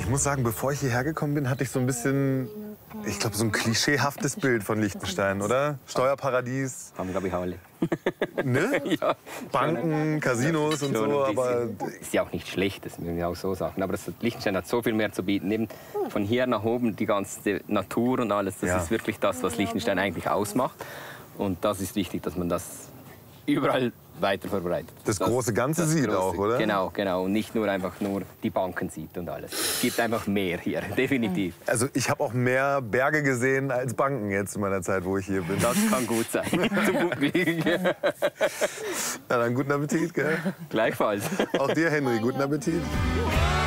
Ich muss sagen, bevor ich hierher gekommen bin, hatte ich so ein bisschen, ich glaube, so ein klischeehaftes Bild von Liechtenstein, oder? Steuerparadies. Haben, glaube ich, alle. Ne? Ja, Banken, Casinos und so, aber... Ist ja auch nicht schlecht, das müssen wir auch so sagen. Aber Liechtenstein hat so viel mehr zu bieten. Eben von hier nach oben die ganze Natur und alles, das ist wirklich das, was Liechtenstein eigentlich ausmacht. Und das ist wichtig, dass man das überall weiter verbreitet. Das große Ganze das sieht große, auch, oder? Genau, genau. Und nicht nur einfach nur die Banken sieht und alles. Es gibt einfach mehr hier, definitiv. Also ich habe auch mehr Berge gesehen als Banken jetzt in meiner Zeit, wo ich hier bin. Das kann gut sein. Zum guten Glück. Na dann guten Appetit, gell? Gleichfalls. Auch dir, Henry, guten Appetit.